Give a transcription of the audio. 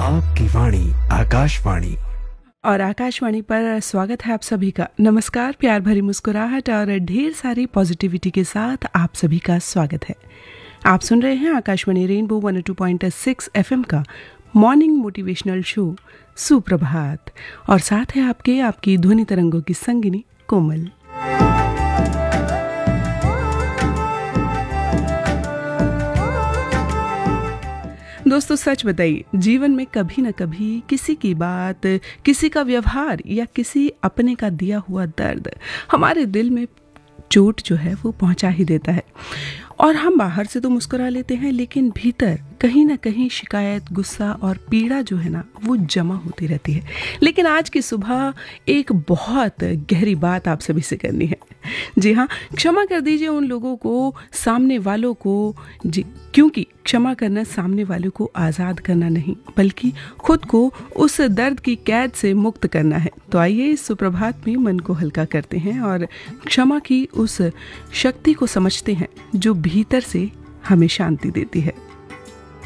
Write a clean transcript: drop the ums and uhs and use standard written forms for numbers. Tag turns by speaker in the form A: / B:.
A: आपकी वाणी आकाशवाणी।
B: और आकाशवाणी पर स्वागत है आप सभी का। नमस्कार, प्यार भरी मुस्कुराहट और ढेर सारी पॉजिटिविटी के साथ आप सभी का स्वागत है। आप सुन रहे हैं आकाशवाणी रेनबो 102.6 FM का मॉर्निंग मोटिवेशनल शो सुप्रभात, और साथ है आपकी ध्वनि तरंगों की संगिनी कोमल। दोस्तों, सच बताइए, जीवन में कभी न कभी किसी की बात, किसी का व्यवहार या किसी अपने का दिया हुआ दर्द हमारे दिल में चोट जो है वो पहुंचा ही देता है। और हम बाहर से तो मुस्कुरा लेते हैं, लेकिन भीतर कहीं ना कहीं शिकायत, गुस्सा और पीड़ा जो है ना वो जमा होती रहती है। लेकिन आज की सुबह एक बहुत गहरी बात आप सभी से करनी है। जी हाँ, क्षमा कर दीजिए उन लोगों को, सामने वालों को, जी, क्योंकि क्षमा करना सामने वालों को आज़ाद करना नहीं, बल्कि खुद को उस दर्द की कैद से मुक्त करना है। तो आइए इस सुप्रभात में मन को हल्का करते हैं और क्षमा की उस शक्ति को समझते हैं जो भीतर से हमें शांति देती है।